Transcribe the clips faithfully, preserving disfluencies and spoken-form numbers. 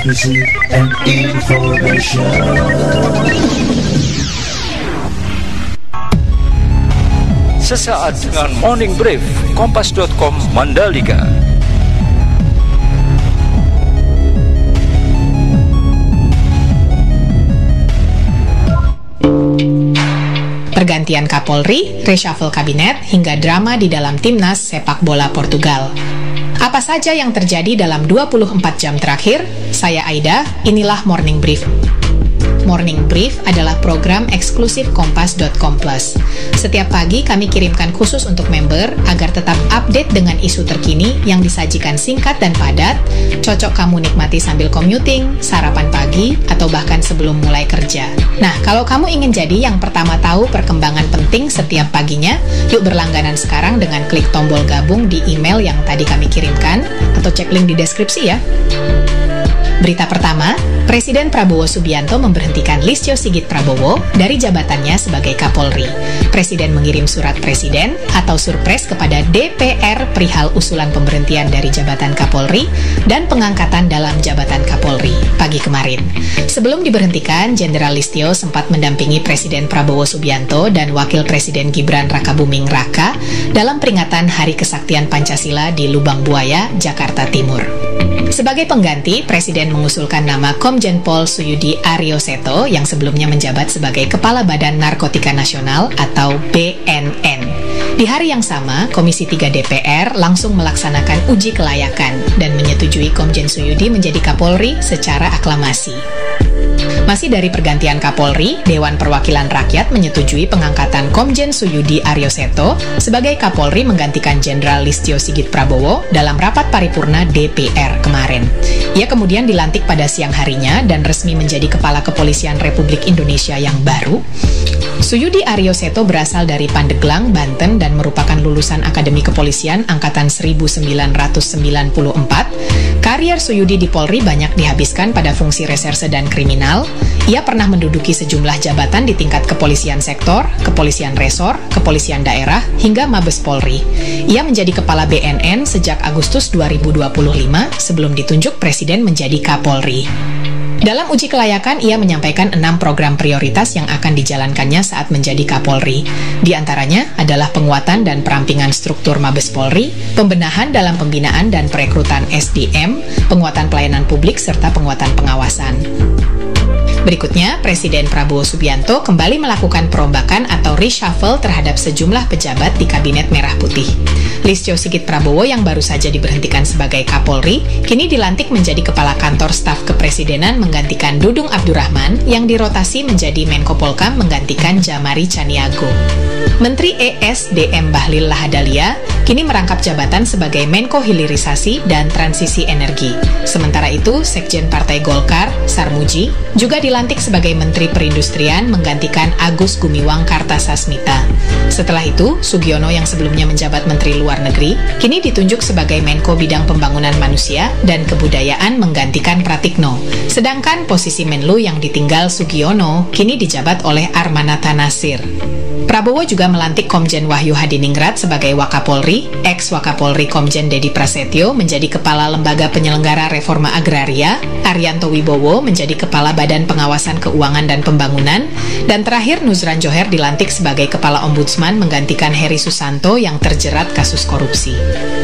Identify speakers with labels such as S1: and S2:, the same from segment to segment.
S1: Music and information.
S2: Sesaat dengan Morning Brief Kompas dot com Mandalika.
S3: Pergantian Kapolri, reshuffle kabinet, hingga drama di dalam timnas sepak bola Portugal. Apa saja yang terjadi dalam dua puluh empat jam terakhir? Saya Aida, inilah Morning Brief. Morning Brief adalah program eksklusif Kompas dot com plus. Setiap pagi kami kirimkan khusus untuk member agar tetap update dengan isu terkini yang disajikan singkat dan padat, cocok kamu nikmati sambil commuting, sarapan pagi, atau bahkan sebelum mulai kerja. Nah, kalau kamu ingin jadi yang pertama tahu perkembangan penting setiap paginya, yuk berlangganan sekarang dengan klik tombol gabung di email yang tadi kami kirimkan, atau cek link di deskripsi ya. Berita pertama, Presiden Prabowo Subianto memberhentikan Listio Sigit Prabowo dari jabatannya sebagai Kapolri. Presiden mengirim surat Presiden atau surpres kepada D P R perihal usulan pemberhentian dari jabatan Kapolri dan pengangkatan dalam jabatan Kapolri pagi kemarin. Sebelum diberhentikan, Jenderal Listio sempat mendampingi Presiden Prabowo Subianto dan Wakil Presiden Gibran Rakabuming Raka dalam peringatan Hari Kesaktian Pancasila di Lubang Buaya, Jakarta Timur. Sebagai pengganti, Presiden mengusulkan nama Komjen Pol Suyudi Arioseto yang sebelumnya menjabat sebagai Kepala Badan Narkotika Nasional atau B N N. Di hari yang sama, Komisi tiga D P R langsung melaksanakan uji kelayakan dan menyetujui Komjen Suyudi menjadi Kapolri secara aklamasi. Masih dari pergantian Kapolri, Dewan Perwakilan Rakyat menyetujui pengangkatan Komjen Suyudi Arioseto sebagai Kapolri menggantikan Jenderal Listio Sigit Prabowo dalam rapat paripurna D P R kemarin. Ia kemudian dilantik pada siang harinya dan resmi menjadi Kepala Kepolisian Republik Indonesia yang baru. Suyudi Arioseto berasal dari Pandeglang, Banten dan merupakan lulusan Akademi Kepolisian Angkatan seribu sembilan ratus sembilan puluh empat. Karier Suyudi di Polri banyak dihabiskan pada fungsi reserse dan kriminal. Ia pernah menduduki sejumlah jabatan di tingkat kepolisian sektor, kepolisian resor, kepolisian daerah, hingga Mabes Polri. Ia menjadi Kepala B N N sejak Agustus dua ribu dua puluh lima sebelum ditunjuk Presiden menjadi Kapolri. Dalam uji kelayakan, ia menyampaikan enam program prioritas yang akan dijalankannya saat menjadi Kapolri. Di antaranya adalah penguatan dan perampingan struktur Mabes Polri, pembenahan dalam pembinaan dan perekrutan S D M, penguatan pelayanan publik, serta penguatan pengawasan. Berikutnya, Presiden Prabowo Subianto kembali melakukan perombakan atau reshuffle terhadap sejumlah pejabat di Kabinet Merah Putih. Listio Sigit Prabowo yang baru saja diberhentikan sebagai Kapolri, kini dilantik menjadi Kepala Kantor Staf Kepresidenan menggantikan Dudung Abdurrahman yang dirotasi menjadi Menko Polkam menggantikan Jamari Caniago. Menteri E S D M Bahlil Lahadalia kini merangkap jabatan sebagai Menko Hilirisasi dan Transisi Energi. Sementara itu, Sekjen Partai Golkar, Sarmuji, juga dilantik sebagai Menteri Perindustrian menggantikan Agus Gumiwang Kartasasmita. Setelah itu, Sugiono yang sebelumnya menjabat Menteri Luar Negeri, kini ditunjuk sebagai Menko Bidang Pembangunan Manusia dan Kebudayaan menggantikan Pratikno. Sedangkan posisi Menlu yang ditinggal Sugiono kini dijabat oleh Armanata Nasir. Prabowo juga melantik Komjen Wahyu Hadiningrat sebagai Wakapolri, ex-Wakapolri Komjen Dedi Prasetyo menjadi Kepala Lembaga Penyelenggara Reforma Agraria, Arianto Wibowo menjadi Kepala Badan Pengawasan Keuangan dan Pembangunan, dan terakhir Nuzran Joher dilantik sebagai Kepala Ombudsman menggantikan Heri Susanto yang terjerat kasus korupsi.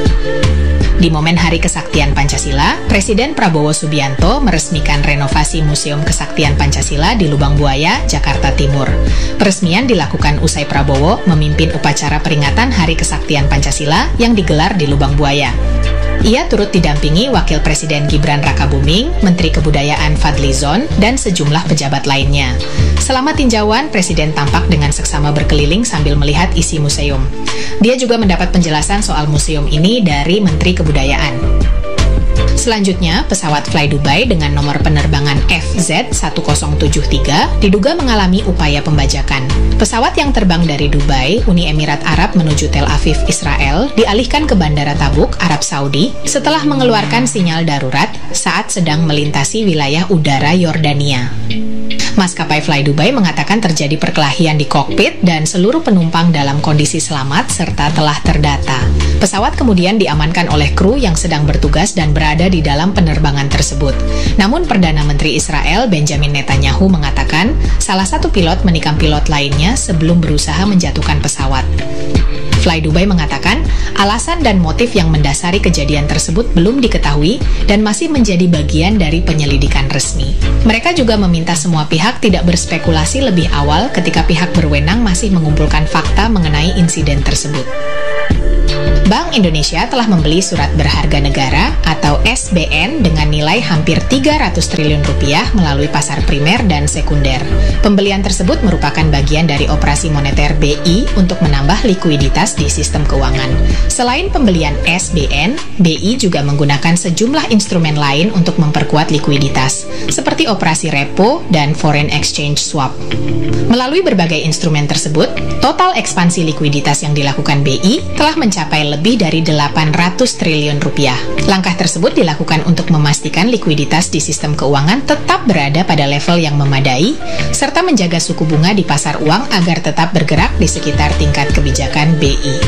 S3: Di momen Hari Kesaktian Pancasila, Presiden Prabowo Subianto meresmikan renovasi Museum Kesaktian Pancasila di Lubang Buaya, Jakarta Timur. Peresmian dilakukan usai Prabowo memimpin upacara peringatan Hari Kesaktian Pancasila yang digelar di Lubang Buaya. Ia turut didampingi Wakil Presiden Gibran Rakabuming, Menteri Kebudayaan Fadlizon, dan sejumlah pejabat lainnya. Selama tinjauan, Presiden tampak dengan seksama berkeliling sambil melihat isi museum. Dia juga mendapat penjelasan soal museum ini dari Menteri Kebudayaan. Selanjutnya, pesawat Fly Dubai dengan nomor penerbangan F Z satu nol tujuh tiga diduga mengalami upaya pembajakan. Pesawat yang terbang dari Dubai, Uni Emirat Arab menuju Tel Aviv, Israel, dialihkan ke Bandara Tabuk, Arab Saudi, setelah mengeluarkan sinyal darurat saat sedang melintasi wilayah udara Yordania. Maskapai Fly Dubai mengatakan terjadi perkelahian di kokpit dan seluruh penumpang dalam kondisi selamat serta telah terdata. Pesawat kemudian diamankan oleh kru yang sedang bertugas dan berada di dalam penerbangan tersebut. Namun Perdana Menteri Israel Benjamin Netanyahu mengatakan salah satu pilot menikam pilot lainnya sebelum berusaha menjatuhkan pesawat. Fly Dubai mengatakan alasan dan motif yang mendasari kejadian tersebut belum diketahui dan masih menjadi bagian dari penyelidikan resmi. Mereka juga meminta semua pihak tidak berspekulasi lebih awal ketika pihak berwenang masih mengumpulkan fakta mengenai insiden tersebut. Bank Indonesia telah membeli surat berharga negara atau S B N dengan nilai hampir tiga ratus triliun rupiah melalui pasar primer dan sekunder. Pembelian tersebut merupakan bagian dari operasi moneter B I untuk menambah likuiditas di sistem keuangan. Selain pembelian S B N, B I juga menggunakan sejumlah instrumen lain untuk memperkuat likuiditas, seperti operasi repo dan foreign exchange swap. Melalui berbagai instrumen tersebut, total ekspansi likuiditas yang dilakukan B I telah mencapai lebih dari delapan ratus triliun rupiah. Langkah tersebut dilakukan untuk memastikan likuiditas di sistem keuangan tetap berada pada level yang memadai, serta menjaga suku bunga di pasar uang agar tetap bergerak di sekitar tingkat kebijakan B I.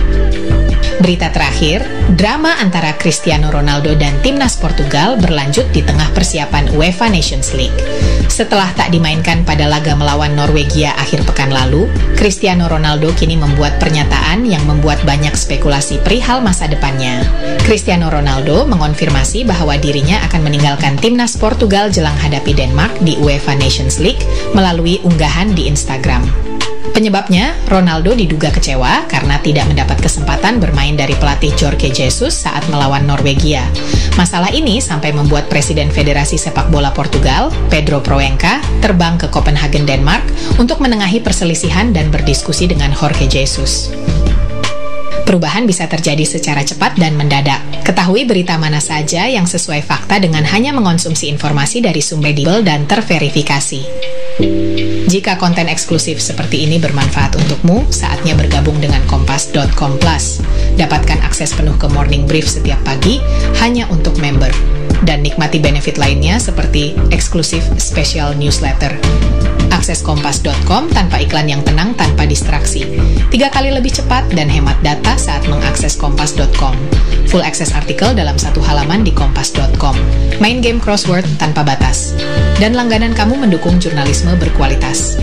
S3: Berita terakhir, drama antara Cristiano Ronaldo dan timnas Portugal berlanjut di tengah persiapan UEFA Nations League. Setelah tak dimainkan pada laga melawan Norwegia akhir pekan lalu, Cristiano Ronaldo kini membuat pernyataan yang membuat banyak spekulasi perihal masa depannya. Cristiano Ronaldo mengonfirmasi bahwa dirinya akan meninggalkan timnas Portugal jelang hadapi Denmark di UEFA Nations League melalui unggahan di Instagram. Penyebabnya, Ronaldo diduga kecewa karena tidak mendapat kesempatan bermain dari pelatih Jorge Jesus saat melawan Norwegia. Masalah ini sampai membuat Presiden Federasi Sepak Bola Portugal, Pedro Proença, terbang ke Copenhagen, Denmark untuk menengahi perselisihan dan berdiskusi dengan Jorge Jesus. Perubahan bisa terjadi secara cepat dan mendadak. Ketahui berita mana saja yang sesuai fakta dengan hanya mengonsumsi informasi dari sumber kredibel dan terverifikasi. Jika konten eksklusif seperti ini bermanfaat untukmu, saatnya bergabung dengan kompas dot com plus. Dapatkan akses penuh ke Morning Brief setiap pagi hanya untuk member. Dan nikmati benefit lainnya seperti eksklusif special newsletter. Akses kompas dot com tanpa iklan yang tenang tanpa distraksi. Tiga kali lebih cepat dan hemat data saat mengakses kompas dot com. Full access artikel dalam satu halaman di kompas dot com. Main game crossword tanpa batas. Dan langganan kamu mendukung jurnalisme berkualitas.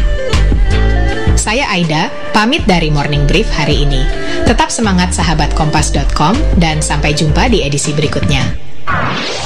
S3: Saya Aida, pamit dari Morning Brief hari ini. Tetap semangat sahabat kompas dot com dan sampai jumpa di edisi berikutnya.